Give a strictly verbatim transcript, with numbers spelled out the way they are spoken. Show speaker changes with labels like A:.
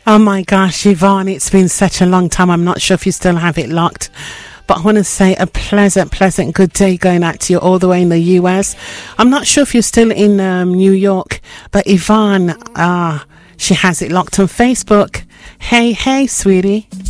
A: Oh my gosh, Yvonne, it's been such a long time. I'm not sure if you still have it locked. But I want to say a pleasant, pleasant good day going out to you all the way in the U S. I'm not sure if you're still in um, New York, but Yvonne, ah, uh, she has it locked on Facebook. Hey, hey, sweetie.